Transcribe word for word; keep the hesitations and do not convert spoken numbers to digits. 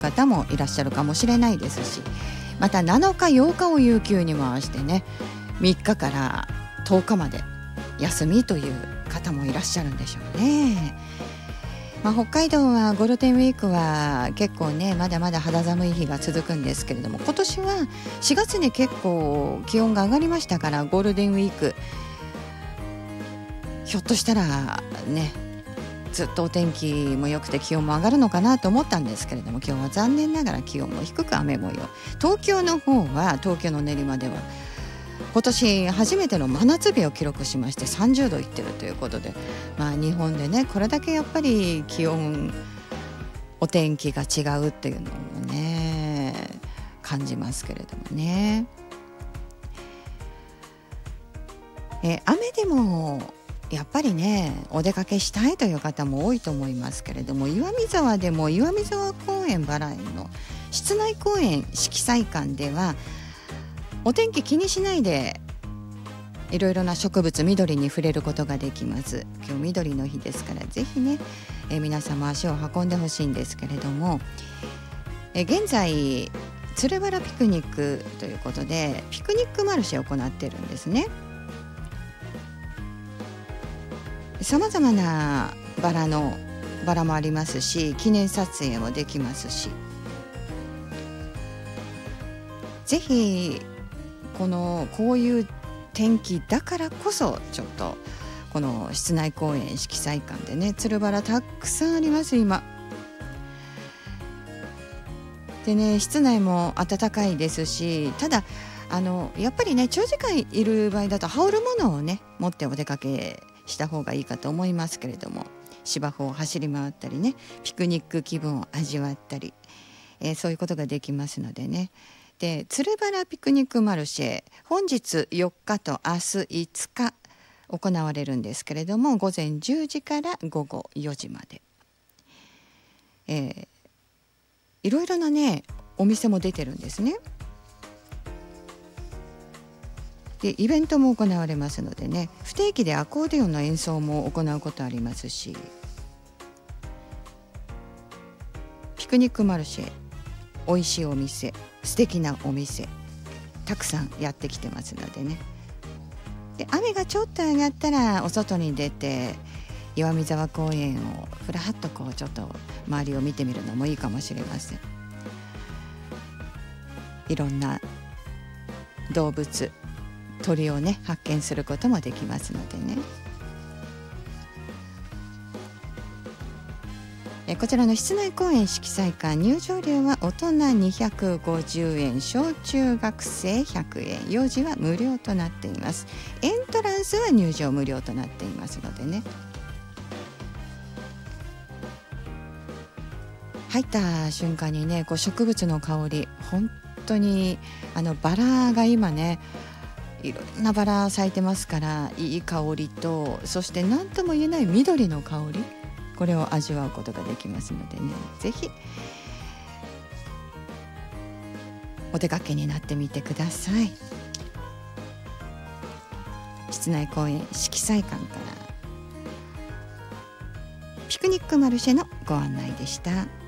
方もいらっしゃるかもしれないですし、またなのかようかを有給に回してね、みっかからとおかまで休みという方もいらっしゃるんでしょうね。まあ、北海道はゴールデンウィークは結構ねまだまだ肌寒い日が続くんですけれども、今年はしがつに結構気温が上がりましたから、ゴールデンウィークひょっとしたらねずっとお天気も良くて気温も上がるのかなと思ったんですけれども、今日は残念ながら気温も低く雨模様。東京の方は、東京の練馬では今年初めての真夏日を記録しまして、さんじゅうどいってるということで、まあ、日本でねこれだけやっぱり気温お天気が違うっていうのもね感じますけれどもね。え雨でもやっぱりねお出かけしたいという方も多いと思いますけれども、岩見沢でも岩見沢公園バラ園の室内公園色彩館ではお天気気にしないでいろいろな植物緑に触れることができます。今日緑の日ですから、ぜひねえ皆様足を運んでほしいんですけれども、え現在鶴原ピクニックということでピクニックマルシェを行っているんですね。さまざまなバラのバラもありますし、記念撮影もできますし、ぜひこのこういう天気だからこそちょっとこの室内公園色彩館でね、つるバラたくさんあります今でね。室内も暖かいですし、ただあのやっぱりね長時間いる場合だと羽織るものをね持ってお出かけした方がいいかと思いますけれども、芝生を走り回ったりね、ピクニック気分を味わったり、えー、そういうことができますのでね。で鶴原ピクニックマルシェ、本日よっかと明日いつか行われるんですけれども、午前じゅうじから午後よじまで、えー、いろいろなねお店も出てるんですね。でイベントも行われますのでね、不定期でアコーディオンの演奏も行うことありますし、ピクニックマルシェ、おいしいお店、素敵なお店たくさんやってきてますのでね。で雨がちょっと上がったらお外に出て岩見沢公園をふらっとこうちょっと周りを見てみるのもいいかもしれません。いろんな動物、鳥をね発見することもできますのでね。えこちらの室内公園色彩館、入場料は大人にひゃくごじゅうえん、小中学生ひゃくえん、幼児は無料となっています。エントランスは入場無料となっていますのでね。入った瞬間にねこう植物の香り、本当にあのバラが今ねいろんなバラ咲いてますから、いい香りと、そして何とも言えない緑の香り、これを味わうことができますのでね、ぜひお出かけになってみてください。室内公園色彩館からピクニックマルシェのご案内でした。